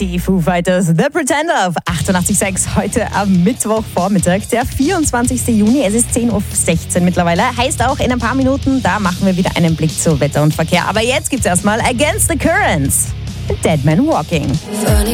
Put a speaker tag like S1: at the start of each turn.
S1: Die Foo Fighters, The Pretender auf 88.6 heute am Mittwochvormittag, der 24. Juni. Es ist 10.16 Uhr mittlerweile. Heißt auch, in ein paar Minuten, da machen wir wieder einen Blick zu Wetter und Verkehr. Aber jetzt gibt's erstmal Against the Currents, Dead Man Walking.